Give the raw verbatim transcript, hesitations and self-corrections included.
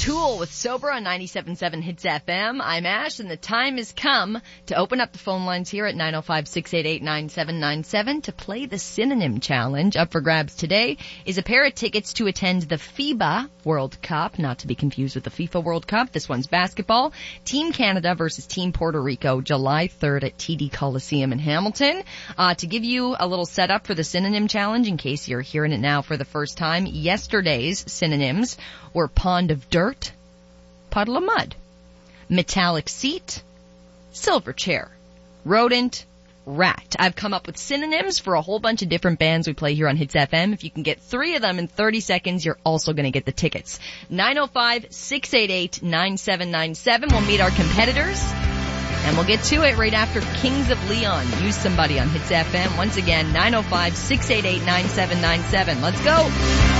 Tool with Sober on ninety-seven point seven Hits F M. I'm Ash, and the time has come to open up the phone lines here at nine oh five, six eight eight, nine seven nine seven to play the Synonym Challenge. Up for grabs today is a pair of tickets to attend the FIBA World Cup, not to be confused with the FIFA World Cup. This one's basketball. Team Canada versus Team Puerto Rico, July third at T D Coliseum in Hamilton. Uh, to give you a little setup for the Synonym Challenge, in case you're hearing it now for the first time, yesterday's synonyms were pond of dirt, puddle of mud, metallic seat, silver chair, rodent, rat. I've come up with synonyms for a whole bunch of different bands we play here on Hits F M. If you can get three of them in thirty seconds, you're also going to get the tickets. nine oh five, six eight eight, nine seven nine seven. We'll meet our competitors, and we'll get to it right after Kings of Leon. Use Somebody on Hits F M. Once again, nine oh five, six eight eight, nine seven nine seven. Let's go.